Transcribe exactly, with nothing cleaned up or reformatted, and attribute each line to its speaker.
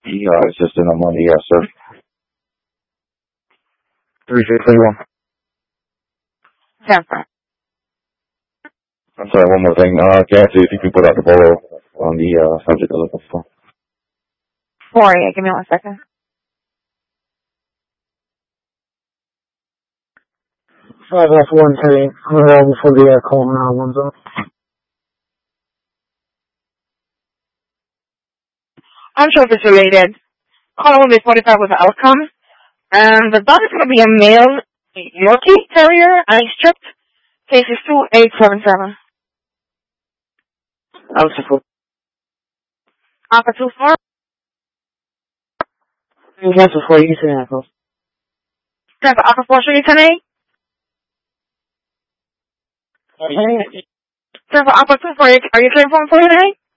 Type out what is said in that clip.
Speaker 1: Yeah, it's just in the money, yes, sir. three six three one.
Speaker 2: Ten five.
Speaker 1: I'm sorry, one more thing. Uh, can I see if you can put out the bolo on the uh, subject of the phone?
Speaker 2: Four eight. Give me one second.
Speaker 3: Five F one three. I'm available for the uh, call now. One's up.
Speaker 2: I'm sure if it's related. Caller will be forty-five with the outcome. And the dog is going to be a male Yorkie Terrier, and he's stripped. Case is two eight seven seven.
Speaker 3: Alpha four.
Speaker 2: Alpha two four.
Speaker 3: Cancel for you, say Echo.
Speaker 2: Ten for Alpha four, should you ten eight?
Speaker 3: Okay.
Speaker 2: Ten for Alpha two four, are you clear for him for today?